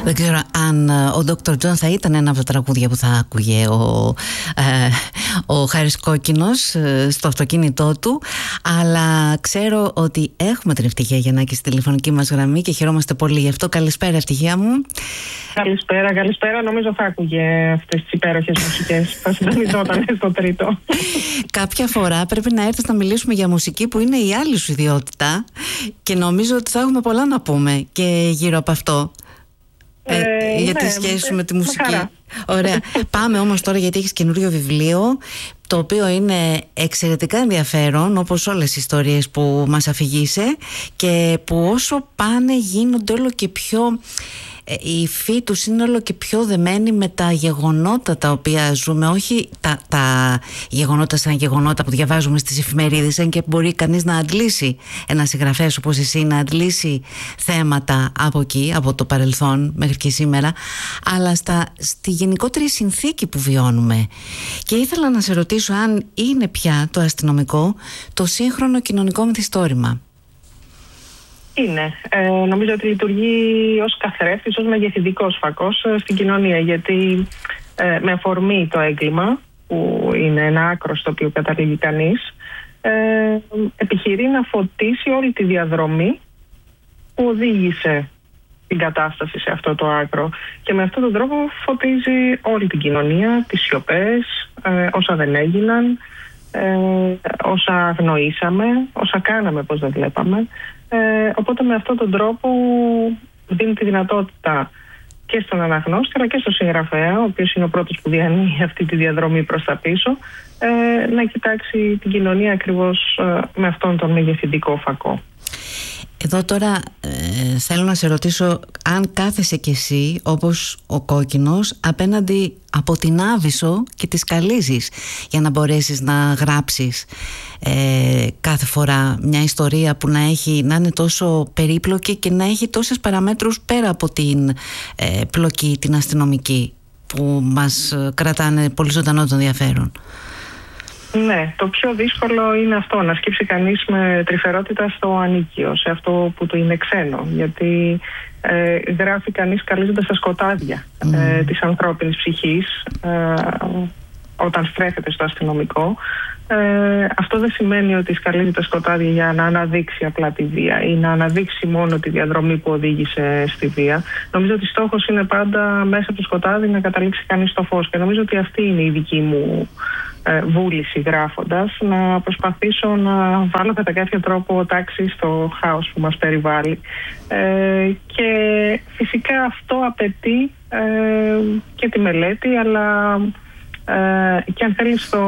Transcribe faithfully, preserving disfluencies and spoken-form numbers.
Δεν ξέρω αν ο ντόκτορ Τζον θα ήταν ένα από τα τραγούδια που θα άκουγε ο, ε, ο Χάρης Κόκκινος στο αυτοκίνητό του, αλλά ξέρω ότι έχουμε την Ευτυχία Γιαννάκη στη τηλεφωνική μας γραμμή και χαιρόμαστε πολύ γι' αυτό. Καλησπέρα, Ευτυχία μου. Καλησπέρα, καλησπέρα. Νομίζω θα άκουγε αυτές τις υπέροχες μουσικές. Θα συντονιζόταν στο τρίτο. Κάποια φορά πρέπει να έρθεις να μιλήσουμε για μουσική που είναι η άλλη σου ιδιότητα και νομίζω ότι θα έχουμε πολλά να πούμε και γύρω από αυτό. Ε, ε, για τη ναι, σχέση σου με τη μουσική. Με Ωραία. Πάμε όμως τώρα, γιατί έχεις καινούριο βιβλίο, το οποίο είναι εξαιρετικά ενδιαφέρον, όπως όλες οι ιστορίες που μας αφηγείσαι, και που όσο πάνε γίνονται όλο και πιο... η υφή τους είναι όλο και πιο δεμένη με τα γεγονότα τα οποία ζούμε, όχι τα, τα γεγονότα σαν γεγονότα που διαβάζουμε στις εφημερίδες, αν και μπορεί κανείς να αντλήσει, ένα συγγραφέας όπως εσύ, να αντλήσει θέματα από εκεί, από το παρελθόν μέχρι και σήμερα, αλλά στα, στη γενικότερη συνθήκη που βιώνουμε. Και ήθελα να σε ρωτήσω αν είναι πια το αστυνομικό το σύγχρονο κοινωνικό μυθιστόρημα. Είναι. Ε, νομίζω ότι λειτουργεί ως καθρέφτης, ως μεγεθυντικός φακός ε, στην κοινωνία, γιατί ε, με αφορμή το έγκλημα, που είναι ένα άκρο στο οποίο καταλήγει κανείς, ε, επιχειρεί να φωτίσει όλη τη διαδρομή που οδήγησε την κατάσταση σε αυτό το άκρο. Και με αυτόν τον τρόπο φωτίζει όλη την κοινωνία, τις σιωπές, ε, όσα δεν έγιναν, ε, όσα αγνοήσαμε, όσα κάναμε πως δεν βλέπαμε. Ε, οπότε με αυτόν τον τρόπο δίνει τη δυνατότητα και στον αναγνώστη αλλά και στον συγγραφέα, ο οποίος είναι ο πρώτος που διανύει αυτή τη διαδρομή προς τα πίσω, ε, να κοιτάξει την κοινωνία ακριβώς ε, με αυτόν τον μεγεθυντικό φακό. Εδώ τώρα ε, θέλω να σε ρωτήσω αν κάθεσαι κι εσύ όπως ο Κόκκινος απέναντι από την Άβυσσο και τη σκαλίζεις για να μπορέσεις να γράψεις ε, κάθε φορά μια ιστορία που να, έχει, να είναι τόσο περίπλοκη και να έχει τόσες παραμέτρους πέρα από την ε, πλοκή, την αστυνομική, που μας κρατάνε πολύ ζωντανό τον ενδιαφέρον. Ναι, το πιο δύσκολο είναι αυτό, να σκύψει κανείς με τρυφερότητα στο ανίκιο, σε αυτό που του είναι ξένο, γιατί ε, γράφει κανείς καλύζοντας τα σκοτάδια mm. ε, της ανθρώπινης ψυχής ε, όταν στρέφεται στο αστυνομικό. Ε, αυτό δεν σημαίνει ότι σκαλίζει τα σκοτάδια για να αναδείξει απλά τη βία ή να αναδείξει μόνο τη διαδρομή που οδήγησε στη βία. Νομίζω ότι στόχος είναι πάντα μέσα από το σκοτάδι να καταλήξει κανείς στο φως, και νομίζω ότι αυτή είναι η δική μου ε, βούληση γράφοντας, να προσπαθήσω να βάλω κατά κάποιο τρόπο τάξη στο χάος που μας περιβάλλει. Ε, και φυσικά αυτό απαιτεί ε, και τη μελέτη, αλλά ε, και αν θέλεις το